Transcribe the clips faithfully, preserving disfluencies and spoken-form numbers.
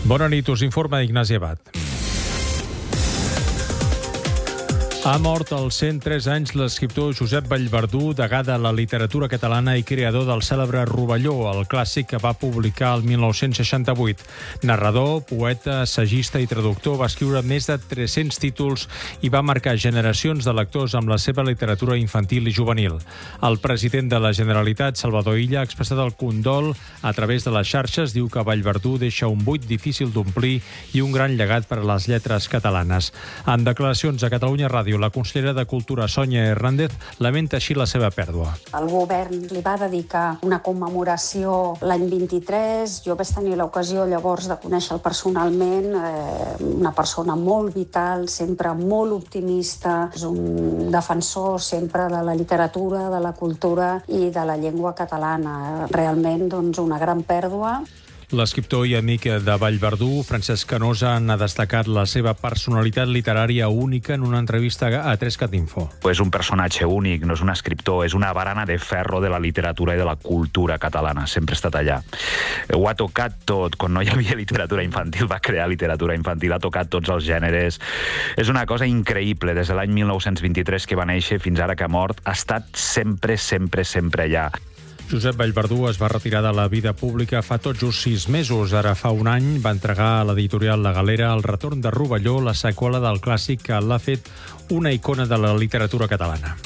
Bona nit, us informa Ignasi Abad. Ha mort als cent tres anys l'escriptor Josep Vallverdú, degà de la literatura catalana i creador del cèlebre Rovelló, el clàssic que va publicar el mil nou-cents seixanta-vuit. Narrador, poeta, assagista i traductor, va escriure més de tres-cents títols i va marcar generacions de lectors amb la seva literatura infantil i juvenil. El president de la Generalitat, Salvador Illa, ha expressat el condol a través de les xarxes. Diu que Vallverdú deixa un buit difícil d'omplir i un gran llegat per a les lletres catalanes. En declaracions a Catalunya Ràdio, la consellera de Cultura, Sònia Hernández, lamenta així la seva pèrdua. El govern li va dedicar una commemoració l'any vint-i-tres. Jo vaig tenir l'ocasió llavors de conèixer-lo personalment. Eh, una persona molt vital, sempre molt optimista. És un defensor sempre de la literatura, de la cultura i de la llengua catalana. Realment, doncs, una gran pèrdua. L'escriptor i amic de Vallverdú, Francesc Canosa, ha destacat la seva personalitat literària única en una entrevista a Trescat Info. És un personatge únic, no és un escriptor, és una barana de ferro de la literatura i de la cultura catalana, sempre ha estat allà. Ho ha tocat tot, quan no hi havia literatura infantil, va crear literatura infantil, ha tocat tots els gèneres. És una cosa increïble, des de l'any mil nou-cents vint-i-tres que va néixer fins ara que ha mort, ha estat sempre, sempre, sempre allà. Josep Vallverdú es va retirar de la vida pública fa tot just sis mesos. Ara fa un any va entregar a l'editorial La Galera El retorn de Rovelló, la seqüela del clàssic que l'ha fet una icona de la literatura catalana.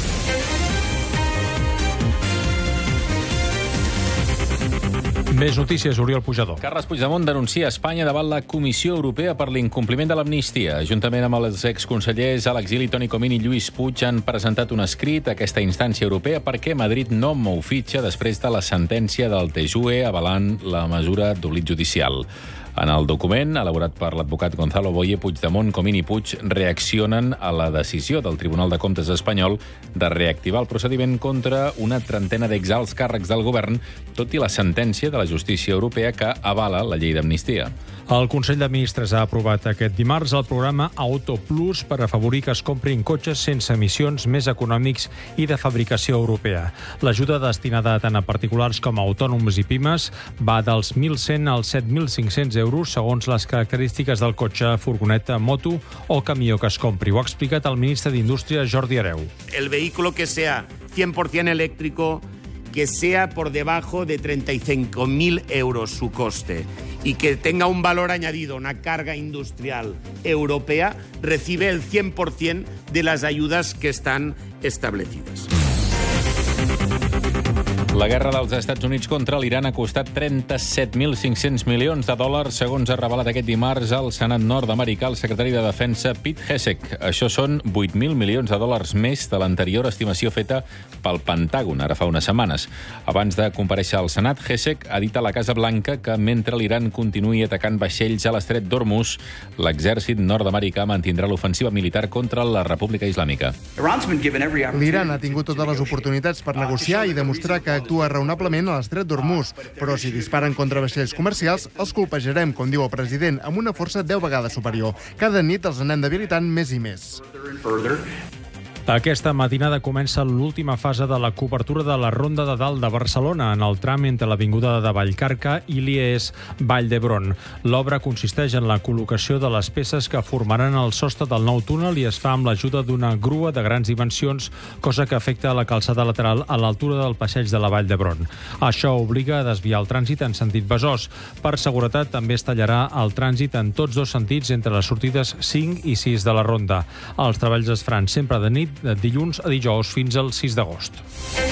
Més notícies, Oriol Pujador. Carles Puigdemont denuncia Espanya davant la Comissió Europea per l'incompliment de l'amnistia. Juntament amb els exconsellers a l'exili Toni Comín i Lluís Puig han presentat un escrit a aquesta instància europea perquè Madrid no mou fitxa després de la sentència del T J U E avalant la mesura d'oblit judicial. En el document, elaborat per l'advocat Gonzalo Boye, Puigdemont, Comín i Puig reaccionen a la decisió del Tribunal de Comptes espanyol de reactivar el procediment contra una trentena d'exalts càrrecs del govern, tot i la sentència de la justícia europea que avala la llei d'amnistia. El Consell de Ministres ha aprovat aquest dimarts el programa Auto Plus per afavorir que es comprin cotxes sense emissions més econòmics i de fabricació europea. L'ajuda destinada tant a particulars com a autònoms i pimes va dels mil cent als set mil cinc-cents euros segons les característiques del cotxe, furgoneta, moto o camió que es compri. Ho ha explicat el ministre d'Indústria, Jordi Hereu. El vehículo que sea cien por ciento eléctrico, que sea por debajo de treinta y cinco mil euros su coste y que tenga un valor añadido, una carga industrial europea, recibe el cien por ciento de las ayudas que están establecidas. La guerra dels Estats Units contra l'Iran ha costat trenta-set mil cinc-cents milions de dòlars, segons ha revelat aquest dimarts al Senat nord-americà el secretari de Defensa Pete Hegseth. Això són vuit mil milions de dòlars més de l'anterior estimació feta pel Pentàgon, ara fa unes setmanes. Abans de comparèixer al Senat, Hegseth ha dit a la Casa Blanca que mentre l'Iran continuï atacant vaixells a l'estret d'Hormuz, l'exèrcit nord-americà mantindrà l'ofensiva militar contra la República Islàmica. L'Iran ha tingut totes les oportunitats per negociar i demostrar que actua raonablement a l'estret d'Hormuz, però si disparen contra vaixells comercials, els colpejarem, com diu el president, amb una força deu vegades superior. Cada nit els anem debilitant més i més. Aquesta matinada comença l'última fase de la cobertura de la Ronda de Dalt de Barcelona en el tram entre l'Avinguda de Vallcarca i l'I E S Vall d'Hebron. L'obra consisteix en la col·locació de les peces que formaran el sostre del nou túnel i es fa amb l'ajuda d'una grua de grans dimensions, cosa que afecta la calçada lateral a l'altura del passeig de la Vall d'Hebron. Això obliga a desviar el trànsit en sentit Besòs. Per seguretat, també es tallarà el trànsit en tots dos sentits entre les sortides cinc i sis de la Ronda. Els treballs es faran sempre de nit, de dilluns a dijous fins al sis d'agost.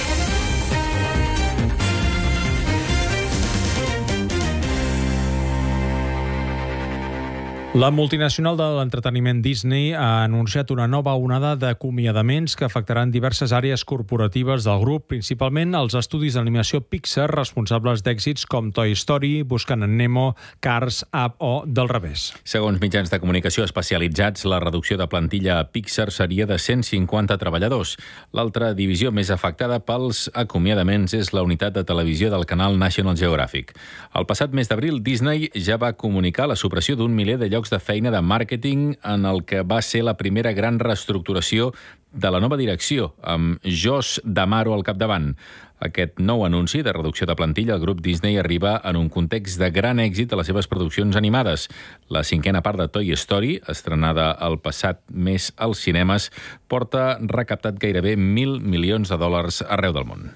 La multinacional de l'entreteniment Disney ha anunciat una nova onada d'acomiadaments que afectaran diverses àrees corporatives del grup, principalment els estudis d'animació Pixar, responsables d'èxits com Toy Story, Buscant en Nemo, Cars, Up o Del revés. Segons mitjans de comunicació especialitzats, la reducció de plantilla a Pixar seria de cent cinquanta treballadors. L'altra divisió més afectada pels acomiadaments és la unitat de televisió del canal National Geographic. El passat mes d'abril, Disney ja va comunicar la supressió d'un miler de llocs llocs de feina de màrqueting en el que va ser la primera gran reestructuració de la nova direcció, amb Josh D'Amaro al capdavant. Aquest nou anunci de reducció de plantilla al grup Disney arriba en un context de gran èxit de les seves produccions animades. La cinquena part de Toy Story, estrenada el passat mes als cinemes, porta recaptat gairebé mil milions de dòlars arreu del món.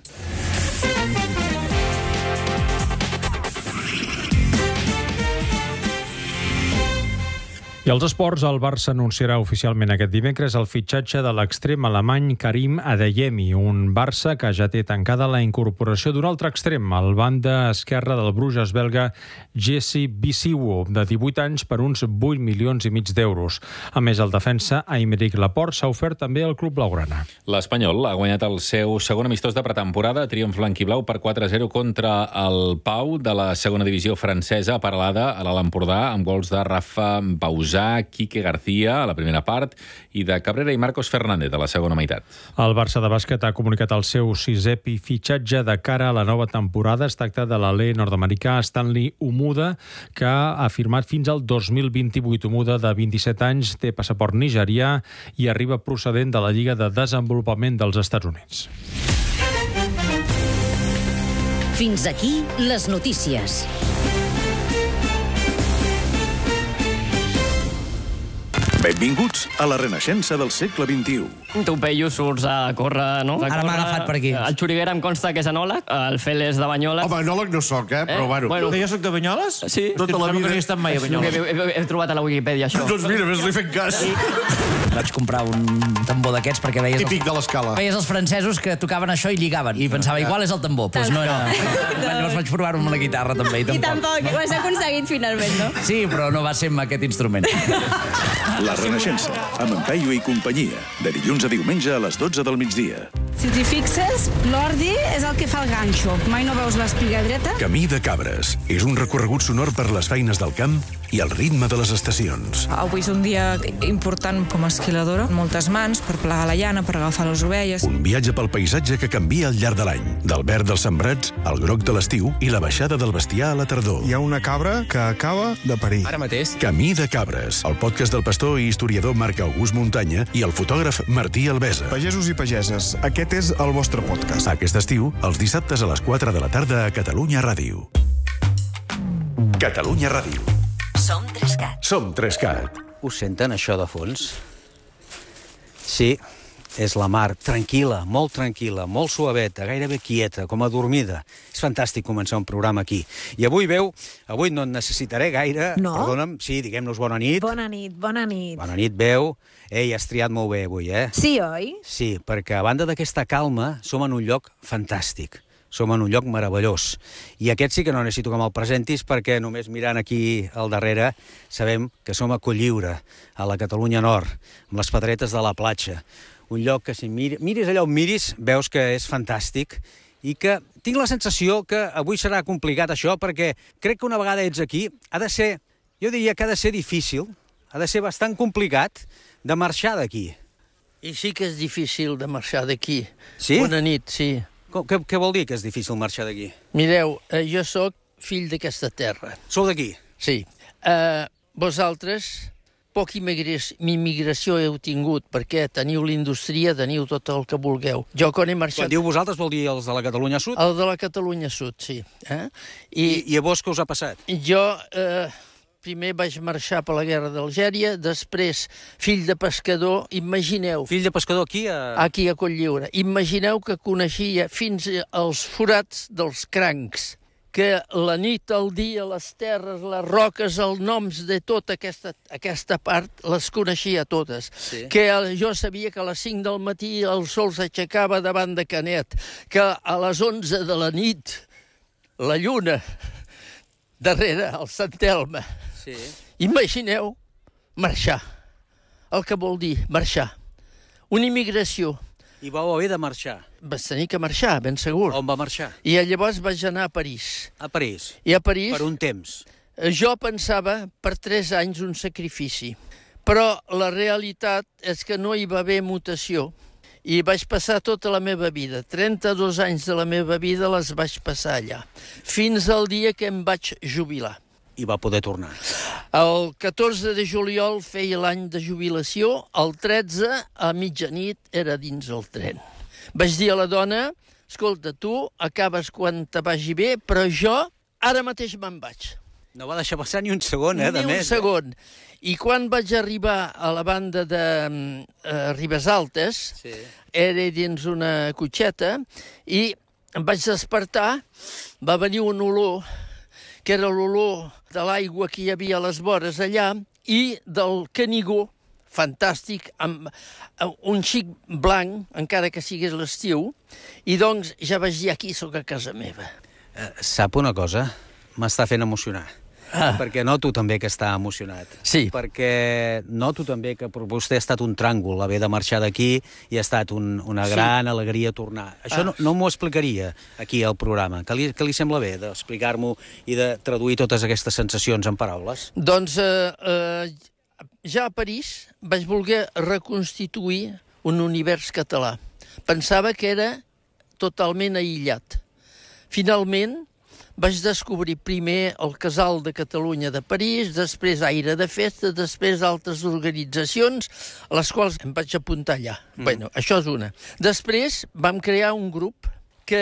I als esports, el Barça anunciarà oficialment aquest dimecres el fitxatge de l'extrem alemany Karim Adeyemi, un Barça que ja té tancada la incorporació d'un altre extrem, el banda esquerre del Bruges belga Jesse Bisiwo, de divuit anys, per uns vuit milions i mig d'euros. A més, el defensa Aymeric Laporte s'ha ofert també al club blaugrana. L'Espanyol ha guanyat el seu segon amistós de pretemporada, triomf blanquiblau per quatre a zero contra el Pau de la segona divisió francesa, Paralada, a l'Alt Empordà, amb gols de Rafa Pausà, Quique García a la primera part i de Cabrera i Marcos Fernández a la segona meitat. El Barça de bàsquet ha comunicat el seu sisè fitxatge de cara a la nova temporada. Es tracta de l'alè nord-americà Stanley Umuda, que ha firmat fins al dos mil vint-i-vuit. Umuda, de vint-i-set anys, té passaport nigerià i arriba procedent de la Lliga de Desenvolupament dels Estats Units. Fins aquí les notícies. Benvinguts a la renaixença del segle vint-i-u. Tu, Peyu, surts a córrer, no? Ara m'ha agafat per aquí. El Xuriguera em consta que és enòleg, el Fel és de Banyoles. Home, enòleg no soc, eh? Però, bueno... bueno. Que jo soc de Banyoles? Sí. Tota la vida. No he estat mai a Banyoles. He, he, he trobat a la Wikipedia, això. Doncs mira, ves-li fent cas. Vaig comprar un tambor d'aquests perquè veies... Típic de l'escala. Veies els francesos que tocaven això i lligaven. I pensava, igual és el tambor. Doncs no era... Llavors vaig provar-ho amb la guitarra, també. I tampoc. Ho has aconseguit finalment, no? Sí, però no va ser amb aquest instrument. La renaixença, amb en Peyu i companyia, de dilluns a diumenge a les dotze del migdia. Si t'hi fixes, l'ordi és el que fa el ganxo. Mai no veus l'espiga dreta? Camí de Cabres és un recorregut sonor per les feines del camp i el ritme de les estacions. Avui és un dia important com a esquiladora. Moltes mans per plegar la llana, per agafar les ovelles. Un viatge pel paisatge que canvia al llarg de l'any. Del verd dels sembrats al groc de l'estiu i la baixada del bestiar a la tardor. Hi ha una cabra que acaba de parir. Ara mateix. Camí de Cabres, el podcast del pastor i historiador Marc August Muntanya i el fotògraf Martí Albesa. Pagesos i pageses, aquest és el vostre podcast. Aquest estiu, els dissabtes a les quatre de la tarda a Catalunya Ràdio. Catalunya Ràdio. Som Trescat. Som Trescat. Ho senten, això de fons? Sí, és la mar, tranquil·la, molt tranquil·la, molt suaveta, gairebé quieta, com adormida. És fantàstic començar un programa aquí. I avui, veu, avui no et necessitaré gaire. No? Perdona'm, sí, diguem-nos bona nit. Bona nit, bona nit. Bona nit, veu. Ei, has triat molt bé avui, eh? Sí, oi? Sí, perquè a banda d'aquesta calma, som en un lloc fantàstic. Som en un lloc meravellós. I aquest sí que no necessito que me'l presentis perquè només mirant aquí al darrere sabem que som a Cotlliure, a la Catalunya Nord, amb les pedretes de la platja. Un lloc que si miris, miris allà on miris veus que és fantàstic i que tinc la sensació que avui serà complicat això perquè crec que una vegada ets aquí ha de ser, jo diria que ha de ser difícil, ha de ser bastant complicat de marxar d'aquí. I sí que és difícil de marxar d'aquí. Sí? Bona nit, sí. Què, què vol dir que és difícil marxar d'aquí? Mireu, eh, jo sóc fill d'aquesta terra. Sou d'aquí? Sí. Eh, vosaltres, poca immigració heu tingut, perquè teniu l'indústria, teniu tot el que vulgueu. Jo quan he marxat... Quan diu vosaltres vol dir els de la Catalunya Sud? El de la Catalunya Sud, sí. Eh? I, I, I a vos què us ha passat? Jo... Eh, primer vaig marxar per la guerra d'Algèria, després, fill de pescador, imagineu... Fill de pescador aquí a... Aquí a Cotlliure. Imagineu que coneixia fins als forats dels crancs, que la nit, el dia, les terres, les roques, els noms de tota aquesta, aquesta part, les coneixia totes. Sí. Que jo sabia que a les cinc del matí el sol s'aixecava davant de Canet, que a les onze de la nit la lluna darrere el Sant Elme. Sí. Imagineu marxar. El que vol dir marxar. Una immigració. I vau haver de marxar. Vas tenir que marxar, ben segur. On va marxar? I llavors vaig anar a París. A París? I a París... Per un temps? Jo pensava per tres anys un sacrifici. Però la realitat és que no hi va haver mutació. I vaig passar tota la meva vida. trenta-dos anys de la meva vida les vaig passar allà. Fins al dia que em vaig jubilar. I va poder tornar. El catorze de juliol feia l'any de jubilació, el tretze, a mitjanit, era dins el tren. Vaig dir a la dona, escolta, tu acabes quan te vagi bé, però jo ara mateix me'n vaig. No va deixar passar ni un segon, eh, de Ni un més. segon. I quan vaig arribar a la banda de uh, Ribes Altes, sí. Era dins una cotxeta, i em vaig despertar, va venir un olor, que era l'olor de l'aigua que hi havia a les vores allà, i del Canigó, fantàstic, amb un xic blanc, encara que sigués l'estiu, i doncs ja vaig dir, aquí sóc a casa meva. Eh, sap una cosa? M'està fent emocionar. Ah. Perquè noto també que està emocionat. Sí. Perquè noto també que per vostè ha estat un tràngol haver de marxar d'aquí i ha estat un, una sí. gran alegria tornar. Això ah. no, no m'ho explicaria aquí al programa. Que li, que li sembla bé d'explicar-m'ho i de traduir totes aquestes sensacions en paraules? Doncs eh, eh, ja a París vaig voler reconstituir un univers català. Pensava que era totalment aïllat. Finalment, vaig descobrir primer el Casal de Catalunya de París, després Aire de Festa, després altres organitzacions, a les quals em vaig apuntar allà. Mm. Bueno, això és una. Després vam crear un grup que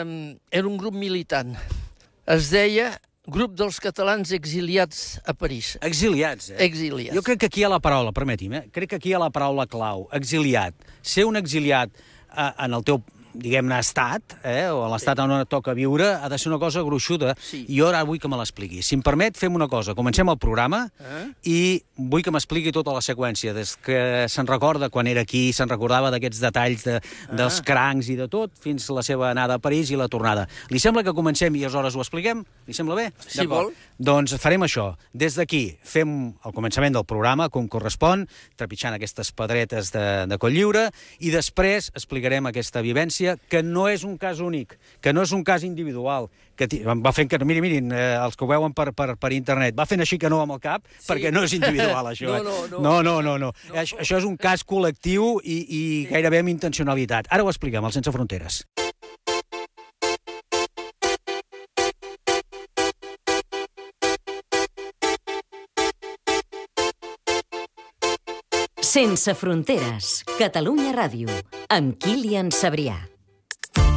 era un grup militant. Es deia Grup dels Catalans Exiliats a París. Exiliats, eh? Exiliats. Jo crec que aquí hi ha la paraula, permeti'm, eh? Crec que aquí hi ha la paraula clau, exiliat. Ser un exiliat eh, en el teu diguem-ne, estat, eh, o a l'estat on et toca viure, ha de ser una cosa gruixuda, sí. I jo ara vull que me l'expliqui. Si em permet, fem una cosa. Comencem el programa eh? I vull que m'expliqui tota la seqüència, des que se'n recorda quan era aquí, se'n recordava d'aquests detalls de, ah. dels crancs i de tot, fins la seva anada a París i la tornada. Li sembla que comencem i aleshores ho expliquem? Li sembla bé? Si vol. Doncs farem això. Des d'aquí fem el començament del programa, com correspon, trepitjant aquestes pedretes de, de Cotlliure, i després explicarem aquesta vivència que no és un cas únic, que no és un cas individual, que va fent que, miri, mirin, eh, els que ho veuen per, per, per internet, va fent així que no amb el cap, sí. Perquè no és individual, això. No, no, no. No, no, no, no. no això, això és un cas col·lectiu i, i sí. Gairebé amb intencionalitat. Ara ho expliquem, al Sense Fronteres. Sense Fronteres, Catalunya Ràdio, amb Kilian Sabrià.